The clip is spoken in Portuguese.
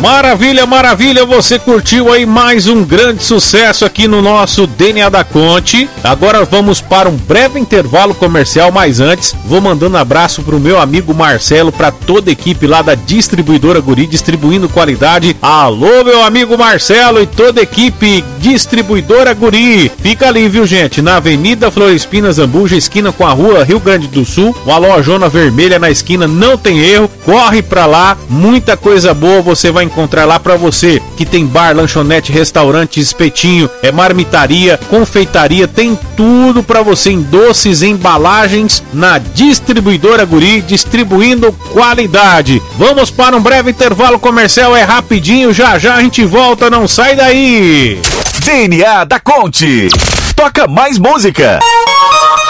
Maravilha, maravilha, você curtiu aí mais um grande sucesso aqui no nosso DNA da Conte. Agora vamos para um breve intervalo comercial, mas antes vou mandando abraço pro meu amigo Marcelo, para toda a equipe lá da Distribuidora Guri, distribuindo qualidade. Alô, meu amigo Marcelo e toda a equipe Distribuidora Guri. Fica ali, viu, gente, na Avenida Florespina Zambuja, esquina com a Rua Rio Grande do Sul, uma lojona vermelha na esquina, não tem erro, corre pra lá, muita coisa boa você vai encontrar lá pra você, que tem bar, lanchonete, restaurante, espetinho, marmitaria, confeitaria, tem tudo pra você em doces, embalagens, na Distribuidora Guri, distribuindo qualidade. Vamos para um breve intervalo comercial, é rapidinho, já já a gente volta, não sai daí. DNA da Conte, toca mais música.